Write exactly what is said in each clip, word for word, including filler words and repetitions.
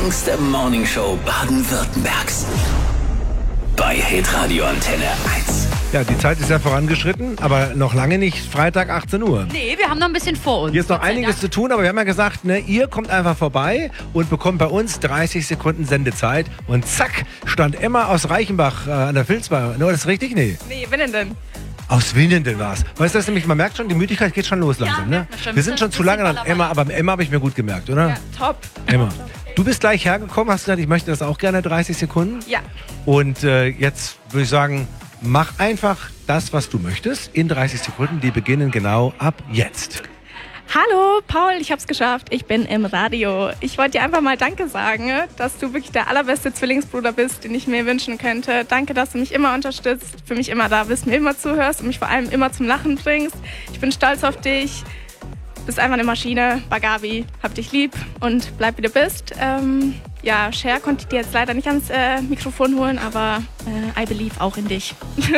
längste Morningshow Baden-Württembergs. Bei Hitradio Antenne eins. Ja, die Zeit ist ja vorangeschritten, aber noch lange nicht Freitag achtzehn Uhr. Nee, wir haben noch ein bisschen vor uns. Hier ist noch einiges zu tun, aber wir haben ja gesagt, ne, ihr kommt einfach vorbei und bekommt bei uns dreißig Sekunden Sendezeit. Und zack, stand Emma aus Reichenbach äh, an der Filzbar. No, das ist richtig? Nee. Nee, Winnenden. Aus Winnenden war es. Weißt du, das nämlich, man merkt schon, die Müdigkeit geht schon los langsam. Ja, Ne? schon. Wir sind schon zu lange an Emma, aber Emma habe ich mir gut gemerkt, oder? Ja, top. Emma. Du bist gleich hergekommen, hast gesagt, ich möchte das auch gerne, dreißig Sekunden. Ja. Und äh, jetzt würde ich sagen, mach einfach das, was du möchtest, in dreißig Sekunden. Die beginnen genau ab jetzt. Hallo, Paul, ich hab's geschafft. Ich bin im Radio. Ich wollte dir einfach mal Danke sagen, dass du wirklich der allerbeste Zwillingsbruder bist, den ich mir wünschen könnte. Danke, dass du mich immer unterstützt, für mich immer da bist, mir immer zuhörst und mich vor allem immer zum Lachen bringst. Ich bin stolz auf dich. Bist einfach eine Maschine. Bagabi, hab dich lieb und bleib wie du bist. Ähm, ja, Cher konnte ich dir jetzt leider nicht ans äh, Mikrofon holen, aber äh, I believe auch in dich.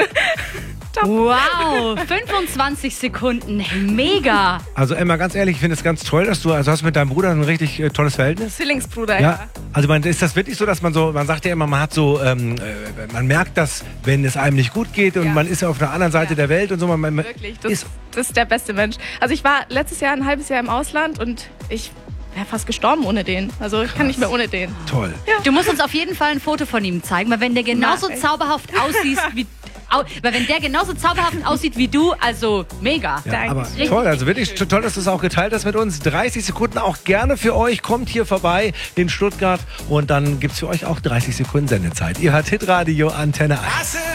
Wow, fünfundzwanzig Sekunden, mega. Also Emma, ganz ehrlich, ich finde es ganz toll, dass du, also hast mit deinem Bruder ein richtig äh, tolles Verhältnis. Zwillingsbruder, Ja, ja. also man, ist das wirklich so, dass man so, man sagt ja immer, man hat so, ähm, äh, man merkt das, wenn es einem nicht gut geht und Ja. man ist ja auf der anderen Seite Ja. der Welt und so. Man, man Wirklich, das, ist, das ist der beste Mensch. Also ich war letztes Jahr ein halbes Jahr im Ausland und ich wäre fast gestorben ohne den. Also ich kann nicht mehr ohne den. toll. Du musst uns auf jeden Fall ein Foto von ihm zeigen, weil wenn der genauso Mach ich. zauberhaft aussieht wie... Au, weil wenn der genauso zauberhaft aussieht wie du, also mega. Ja, Danke. aber Richtig, toll, also wirklich richtig toll, dass du es auch geteilt hast mit uns. dreißig Sekunden auch gerne für euch. Kommt hier vorbei in Stuttgart und dann gibt es für euch auch dreißig Sekunden Sendezeit. Ihr hört Hitradio Antenne eins.